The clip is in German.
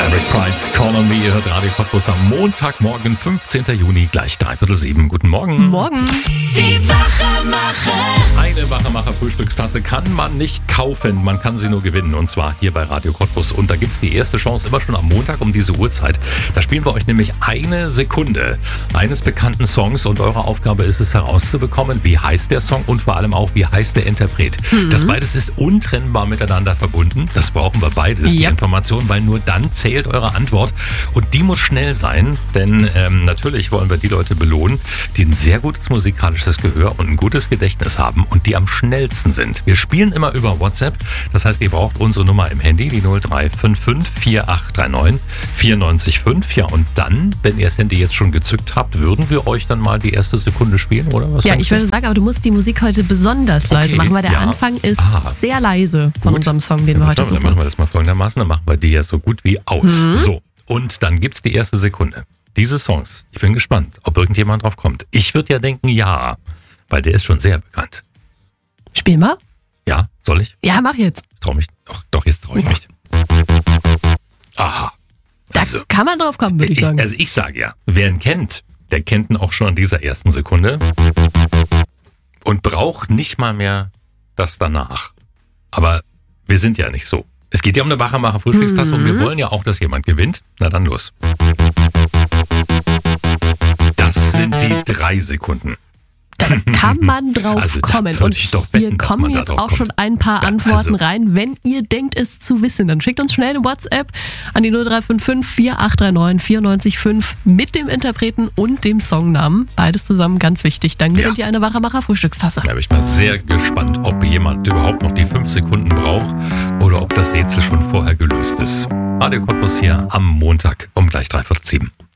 Eric Price, Call on Me, ihr hört Radio Cottbus am Montagmorgen, 15. Juni, gleich 6:45. Guten Morgen. Morgen. Die Wachemacher. Eine Wachemacher-Frühstückstasse kann man nicht kaufen, man kann sie nur gewinnen. Und zwar hier bei Radio Cottbus. Und da gibt es die erste Chance immer schon am Montag um diese Uhrzeit. Da spielen wir euch nämlich eine Sekunde eines bekannten Songs. Und eure Aufgabe ist es herauszubekommen, wie heißt der Song und vor allem auch, wie heißt der Interpret. Das beides ist untrennbar miteinander verbunden. Das brauchen wir beides, die Information, weil nur dann zählt eure Antwort. Und die muss schnell sein, denn natürlich wollen wir die Leute belohnen, die ein sehr gutes musikalisches Gehör und ein gutes Gedächtnis haben und die am schnellsten sind. Wir spielen immer über WhatsApp, das heißt, ihr braucht unsere Nummer im Handy, die 0355 4839 945. Ja, und dann, wenn ihr das Handy jetzt schon gezückt habt, würden wir euch dann mal die erste Sekunde spielen, oder was? Ja, ich würde sagen, aber du musst die Musik heute besonders leise machen, weil der Anfang ist sehr leise von unserem Song, den wir heute suchen. Dann machen wir das mal folgendermaßen, dann machen wir die ja so gut wie aus. So, und dann gibt's die erste Sekunde. Diese Songs, ich bin gespannt, ob irgendjemand drauf kommt. Ich würde ja denken, ja, weil der ist schon sehr bekannt. Spielen wir? Ja, soll ich? Ja, mach jetzt. Ich trau mich. Doch, jetzt traue ich mich. Aha. Da kann man drauf kommen, würde ich sagen. Also ich sage ja, wer ihn kennt, der kennt ihn auch schon in dieser ersten Sekunde und braucht nicht mal mehr das danach. Aber wir sind ja nicht so. Es geht ja um eine Wachemacher-Frühstückstasse und wir wollen ja auch, dass jemand gewinnt. Na dann los. Das sind die 3 Sekunden. Da kann man drauf kommen. Und hier kommen jetzt auch schon ein paar Antworten rein. Wenn ihr denkt, es zu wissen, dann schickt uns schnell eine WhatsApp an die 0355 4839 945 mit dem Interpreten und dem Songnamen. Beides zusammen, ganz wichtig. Dann gewinnt ihr eine Wachemacher-Frühstückstasse. Da bin ich mal sehr gespannt, ob jemand überhaupt noch die 5 Sekunden braucht oder ob das Rätsel schon vorher gelöst ist. Radio Cottbus hier am Montag um gleich 6:45.